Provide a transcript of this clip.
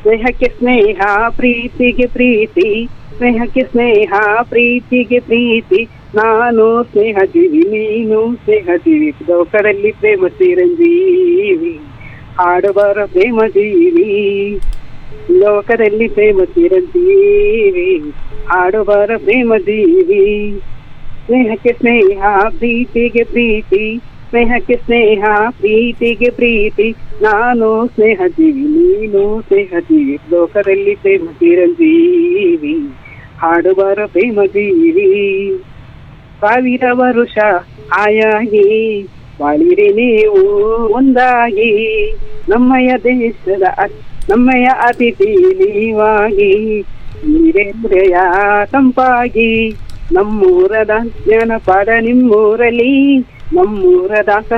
ಸ್ನೇಹಕ್ಕೆ ಸ್ನೇಹ ಪ್ರೀತಿಗೆ ಪ್ರೀತಿ, ಸ್ನೇಹಕ್ಕೆ ಸ್ನೇಹ ಪ್ರೀತಿಗೆ ಪ್ರೀತಿ. ನಾನು ಸ್ನೇಹ ಜೀವಿ, ನೀನು ಸ್ನೇಹ ಜೀವಿ, ಲೋಕದಲ್ಲಿ ಪ್ರೇಮ ಚಿರಂಜೀವಿ. ಹಾಡುಬಾರ ಪ್ರೇಮ ಜೀವಿ, ಲೋಕದಲ್ಲಿ ಪ್ರೇಮ ಚಿರಂಜೀವಿ. ಹಾಡುಬಾರ ಪ್ರೇಮ ಜೀವಿ. ಸ್ನೇಹಕ್ಕೆ ಸ್ನೇಹ ಪ್ರೀತಿಗೆ ಪ್ರೀತಿ, ಸ್ನೇಹಕ್ಕೆ ಸ್ನೇಹ ಪ್ರೀತಿಗೆ ಪ್ರೀತಿ. ನಾನು ಸ್ನೇಹ ಜೀವಿ, ನೀನು ಸ್ನೇಹ ಜೀವಿ, ಲೋಕದಲ್ಲಿ ಪ್ರೇಮ ಚಿರಂಜೀವಿ. ಹಾಡುಬಾರ ಪ್ರೇಮ ಜೀವಿ. ಸಾವಿರ ವರುಷ ಆಯಾಗಿ ಬಾಳಿರಿ ನೀವು ಒಂದಾಗಿ, ನಮ್ಮಯ ದೇಶದ ನಮ್ಮಯ ಅತಿಥಿ ನೀವಾಗಿ. ನೀರೆಂದ್ರೆಯ ತಂಪಾಗಿ, ನಮ್ಮೂರದ ಜನಪದ ನಿಮ್ಮೂರಲಿ, ನಮ್ಮೂರದ